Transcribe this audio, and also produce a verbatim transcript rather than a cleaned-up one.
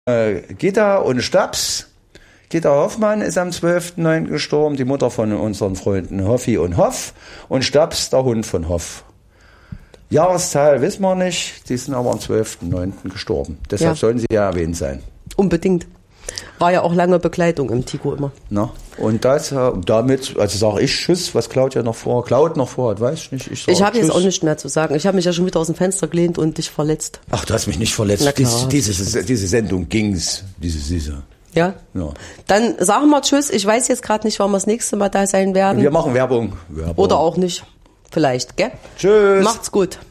Äh, Gitta und Stabs. Gitta Hoffmann ist am zwölften neunten gestorben, die Mutter von unseren Freunden Hoffi und Hoff und Stabs, der Hund von Hoff. Jahreszahl wissen wir nicht, die sind aber am zwölften neunten gestorben. Deshalb ja. sollen sie ja erwähnt sein. Unbedingt. War ja auch lange Begleitung im Tico immer. Na, und das, damit, also sage ich Tschüss, was Claudia noch vor, Claud noch vorhat, weiß ich nicht. Ich, ich habe jetzt auch nichts mehr zu sagen. Ich habe mich ja schon wieder aus dem Fenster gelehnt und dich verletzt. Ach, du hast mich nicht verletzt. Dies, diese, diese Sendung ging's, diese Süße. Ja? Ja. Dann sagen wir Tschüss. Ich weiß jetzt gerade nicht, wann wir das nächste Mal da sein werden. Und wir machen Werbung. Werbung. Oder auch nicht. Vielleicht, gell? Tschüss. Macht's gut.